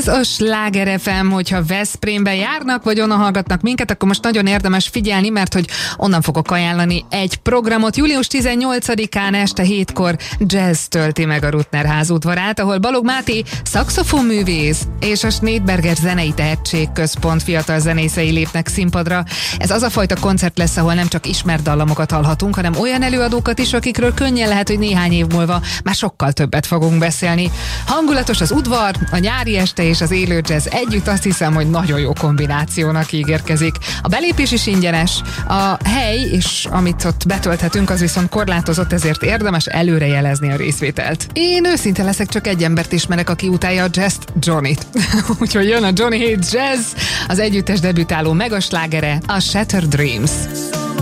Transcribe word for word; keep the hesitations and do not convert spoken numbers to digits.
Ez a Sláger ef em, hogyha Veszprémben járnak, vagy onnan hallgatnak minket, akkor most nagyon érdemes figyelni, mert hogy onnan fogok ajánlani egy programot. július tizennyolcadikán este hétkor jazz tölti meg a Rutner ház udvarát, ahol Balog Máté szaxofonművész és a Schneidberger Zenei Tehetségközpont fiatal zenészei lépnek színpadra. Ez az a fajta koncert lesz, ahol nem csak ismert dallamokat hallhatunk, hanem olyan előadókat is, akikről könnyen lehet, hogy néhány év múlva már sokkal többet fogunk beszélni. Hangulatos az udvar, a nyári este és az élő jazz együtt, azt hiszem, hogy nagyon jó kombinációnak ígérkezik. A belépés is ingyenes, a hely és amit ott betölthetünk, az viszont korlátozott, ezért érdemes előrejelezni a részvételt. Én őszinte leszek, csak egy embert ismerek, aki utálja a jazzt, Johnnyt. Úgyhogy jön a Johnny Hates Jazz, az együttes debütáló megaslágere, a Shattered Dreams.